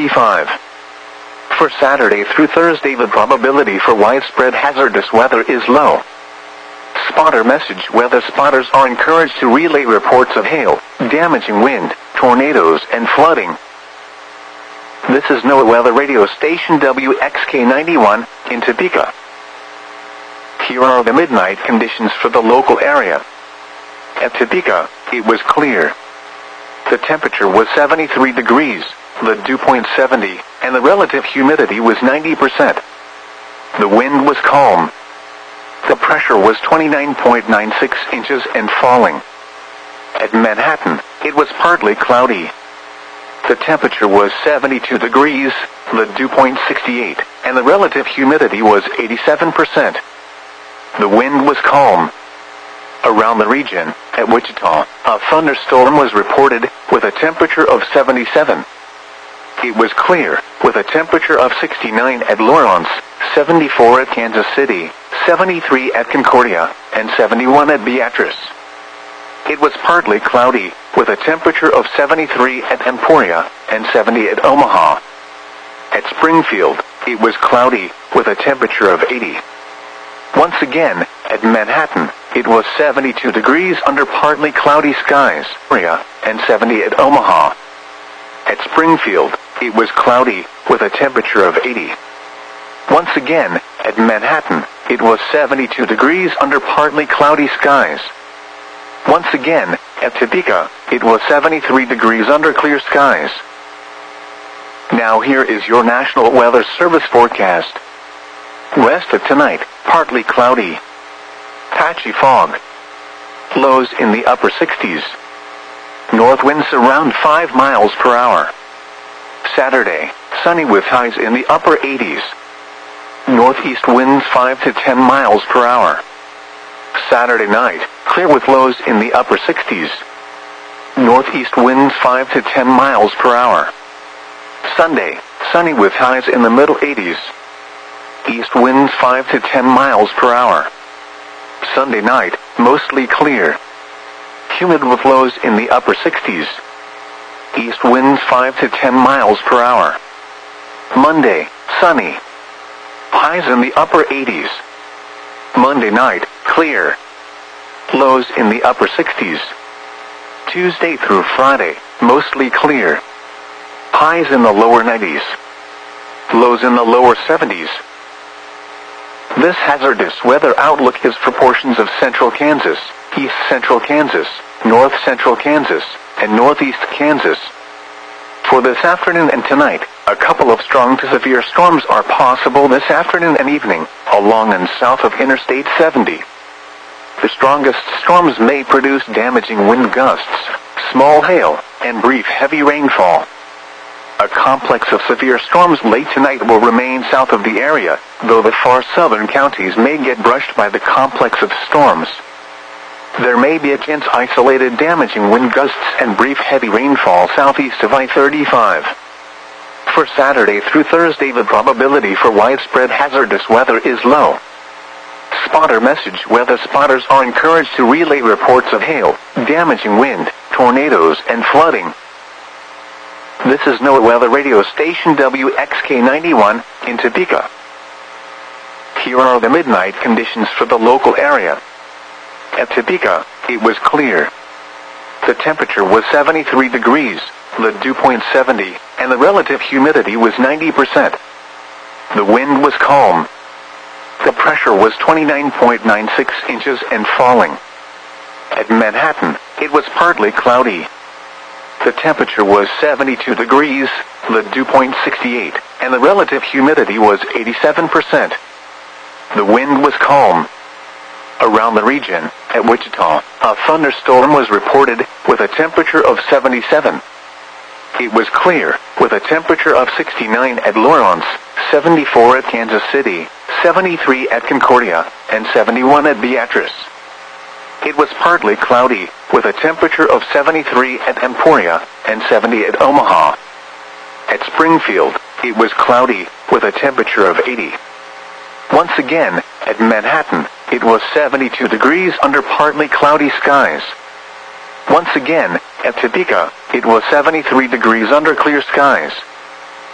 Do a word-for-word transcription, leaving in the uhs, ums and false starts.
thirty-five. For Saturday through Thursday, the probability for widespread hazardous weather is low. Spotter message: weather spotters are encouraged to relay reports of hail, damaging wind, tornadoes, and flooding. This is NOAA Weather Radio Station W X K ninety-one in Topeka. Here are the midnight conditions for the local area. At Topeka, it was clear. The temperature was seventy-three degrees, the dew point seventy, and the relative humidity was ninety percent. The wind was calm. The pressure was twenty-nine point nine six inches and falling. At Manhattan, it was partly cloudy. The temperature was seventy-two degrees, the dew point sixty-eight, and the relative humidity was eighty-seven percent. The wind was calm. Around the region, at Wichita, a thunderstorm was reported, with a temperature of seventy-seven. It was clear, with a temperature of sixty-nine at Lawrence, seventy-four at Kansas City, seventy-three at Concordia, and seventy-one at Beatrice. It was partly cloudy, with a temperature of seventy-three at Emporia, and seventy at Omaha. At Springfield, it was cloudy, with a temperature of eighty. Once again, at Manhattan, it was seventy-two degrees under partly cloudy skies, and seventy at Omaha. At Springfield, it was cloudy, with a temperature of eighty. Once again, at Manhattan, it was seventy-two degrees under partly cloudy skies. Once again, at Topeka, it was seventy-three degrees under clear skies. Now here is your National Weather Service forecast. West of tonight, partly cloudy. Patchy fog. Lows in the upper sixties. North winds around five miles per hour. Saturday, sunny with highs in the upper eighties. Northeast winds five to ten miles per hour. Saturday night, clear with lows in the upper sixties. Northeast winds five to ten miles per hour. Sunday, sunny with highs in the middle eighties. East winds five to ten miles per hour. Sunday night, mostly clear. Humid with lows in the upper sixties. East winds five to ten miles per hour. Monday, sunny. Highs in the upper eighties. Monday night, clear. Lows in the upper sixties. Tuesday through Friday, mostly clear. Highs in the lower nineties. Lows in the lower seventies. This hazardous weather outlook is for portions of central Kansas, east central Kansas, north central Kansas, and northeast Kansas. For this afternoon and tonight, a couple of strong to severe storms are possible this afternoon and evening, along and south of Interstate seventy. The strongest storms may produce damaging wind gusts, small hail, and brief heavy rainfall. A complex of severe storms late tonight will remain south of the area, though the far southern counties may get brushed by the complex of storms. There may be a chance isolated damaging wind gusts and brief heavy rainfall southeast of I thirty-five. For Saturday through Thursday, the probability for widespread hazardous weather is low. Spotter message: weather spotters are encouraged to relay reports of hail, damaging wind, tornadoes, and flooding. This is NOAA Weather Radio Station W X K ninety-one in Topeka. Here are the midnight conditions for the local area. At Topeka, it was clear. The temperature was seventy-three degrees, the dew point seventy, and the relative humidity was ninety percent. The wind was calm. The pressure was twenty-nine point nine six inches and falling. At Manhattan, it was partly cloudy. The temperature was seventy-two degrees, the dew point sixty-eight, and the relative humidity was eighty-seven percent. The wind was calm. Around the region, at Wichita, a thunderstorm was reported, with a temperature of seventy-seven. It was clear, with a temperature of sixty-nine at Lawrence, seventy-four at Kansas City, seventy-three at Concordia, and seventy-one at Beatrice. It was partly cloudy, with a temperature of seventy-three at Emporia, and seventy at Omaha. At Springfield, it was cloudy, with a temperature of eighty. Once again, at Manhattan, it was seventy-two degrees under partly cloudy skies. Once again, at Topeka, it was seventy-three degrees under clear skies.